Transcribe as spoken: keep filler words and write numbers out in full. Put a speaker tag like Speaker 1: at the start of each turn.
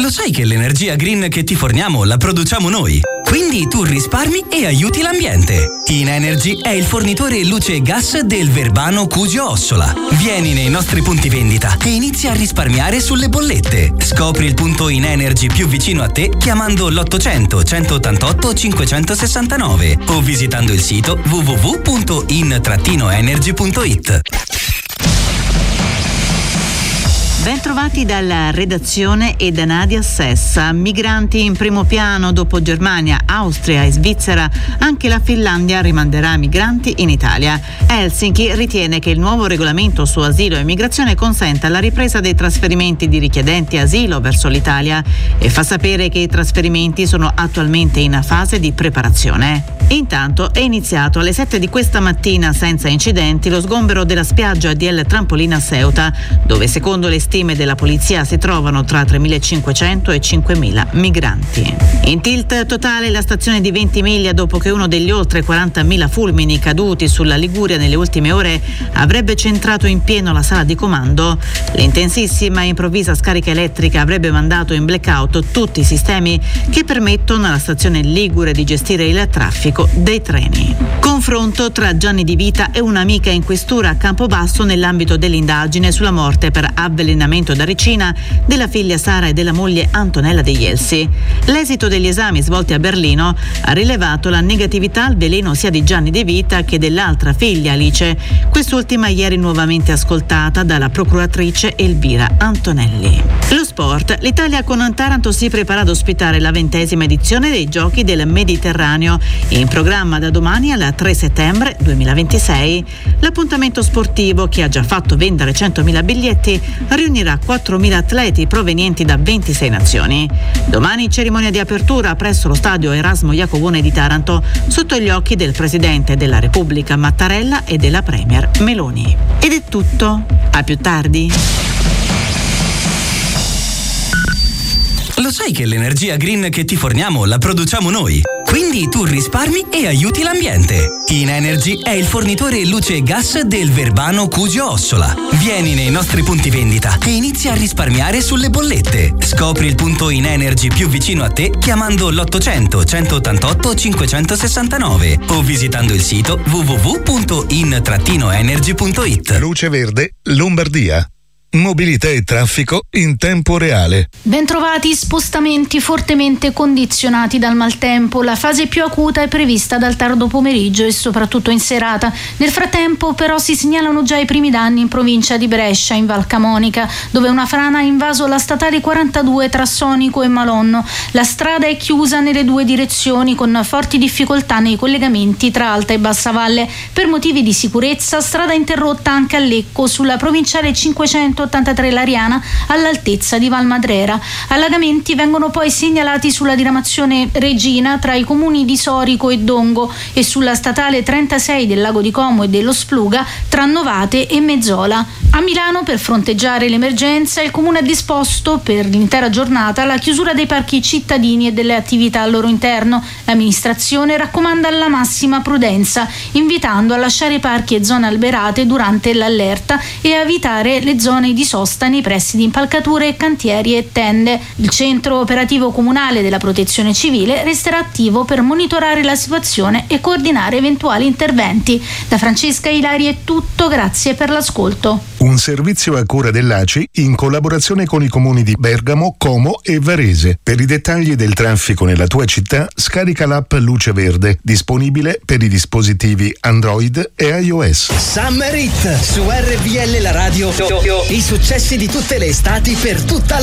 Speaker 1: Lo sai che l'energia green che ti forniamo la produciamo noi? Quindi tu risparmi e aiuti l'ambiente. Inenergy è il fornitore luce e gas del Verbano Cusio Ossola. Vieni nei nostri punti vendita e inizia a risparmiare sulle bollette. Scopri il punto Inenergy più vicino a te chiamando l'ottocento centottantotto cinquecentosessantanove o visitando il sito w w w punto in energy punto it.
Speaker 2: Bentrovati dalla redazione e da Nadia Sessa. Migranti in primo piano dopo Germania, Austria e Svizzera. Anche la Finlandia rimanderà migranti in Italia. Helsinki ritiene che il nuovo regolamento su asilo e migrazione consenta la ripresa dei trasferimenti di richiedenti asilo verso l'Italia e fa sapere che i trasferimenti sono attualmente in fase di preparazione. Intanto è iniziato alle sette di questa mattina senza incidenti lo sgombero della spiaggia di El Trampolina a Ceuta, dove secondo le stime della polizia si trovano tra tremilacinquecento e cinquemila migranti. In tilt totale la stazione di Ventimiglia, dopo che uno degli oltre quarantamila fulmini caduti sulla Liguria nelle ultime ore avrebbe centrato in pieno la sala di comando. L'intensissima e improvvisa scarica elettrica avrebbe mandato in blackout tutti i sistemi che permettono alla stazione ligure di gestire il traffico dei treni. Confronto tra Gianni Di Vita e un'amica in questura a Campobasso nell'ambito dell'indagine sulla morte per avvelenamento da ricina della figlia Sara e della moglie Antonella De Ielsi. L'esito degli esami svolti a Berlino ha rilevato la negatività al veleno sia di Gianni De Vita che dell'altra figlia Alice, quest'ultima ieri nuovamente ascoltata dalla procuratrice Elvira Antonelli. Lo sport. L'Italia con Taranto si prepara ad ospitare la ventesima edizione dei Giochi del Mediterraneo, in programma da domani al tre settembre duemilaventisei. L'appuntamento sportivo, che ha già fatto vendere centomila biglietti, riunirà quattromila atleti provenienti da ventisei nazioni. Domani cerimonia di apertura presso lo stadio Erasmo Iacovone di Taranto, sotto gli occhi del Presidente della Repubblica Mattarella e della Premier Meloni. Ed è tutto. A più tardi.
Speaker 1: Lo sai che l'energia green che ti forniamo la produciamo noi? Quindi tu risparmi e aiuti l'ambiente. Inenergy è il fornitore luce e gas del Verbano Cusio Ossola. Vieni nei nostri punti vendita e inizia a risparmiare sulle bollette. Scopri il punto Inenergy più vicino a te chiamando l'ottocento centottantotto cinquecentosessantanove o visitando il sito w w w punto in energy punto it.
Speaker 3: Luce Verde, Lombardia. Mobilità e traffico in tempo reale.
Speaker 4: Bentrovati. Spostamenti fortemente condizionati dal maltempo. La fase più acuta è prevista dal tardo pomeriggio e soprattutto in serata. Nel frattempo però si segnalano già i primi danni in provincia di Brescia, in Val Camonica, dove una frana ha invaso la statale quarantadue tra Sonico e Malonno. La strada è chiusa nelle due direzioni con forti difficoltà nei collegamenti tra Alta e Bassa Valle. Per motivi di sicurezza, strada interrotta anche a Lecco sulla provinciale cinquecentottantatré Lariana all'altezza di Valmadrera. Allagamenti vengono poi segnalati sulla diramazione Regina tra i comuni di Sorico e Dongo e sulla statale trentasei del Lago di Como e dello Spluga tra Novate e Mezzola. A Milano, per fronteggiare l'emergenza, il comune ha disposto per l'intera giornata la chiusura dei parchi cittadini e delle attività al loro interno. L'amministrazione raccomanda la massima prudenza, invitando a lasciare parchi e zone alberate durante l'allerta e a evitare le zone di sosta nei pressi di impalcature, cantieri e tende. Il centro operativo comunale della Protezione Civile resterà attivo per monitorare la situazione e coordinare eventuali interventi. Da Francesca Ilari è tutto, grazie per l'ascolto.
Speaker 3: Un servizio a cura dell'A C I in collaborazione con i comuni di Bergamo, Como e Varese. Per i dettagli del traffico nella tua città, scarica l'app Luce Verde, disponibile per i dispositivi Android e iOS.
Speaker 5: Summer Hit su R P L, la radio. I successi di tutte le estati per tutta